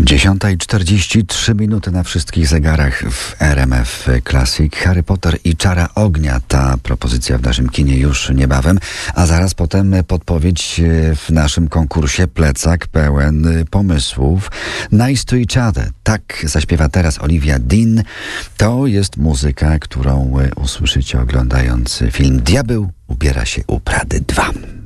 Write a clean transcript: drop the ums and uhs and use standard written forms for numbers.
10:43 na wszystkich zegarach w RMF Classic. Harry Potter i Czara Ognia. Ta propozycja w naszym kinie już niebawem, a zaraz potem podpowiedź w naszym konkursie Plecak pełen pomysłów. Nice to each other. Tak zaśpiewa teraz Olivia Dean. To jest muzyka, którą usłyszycie oglądając film Diabeł ubiera się u Prady 2.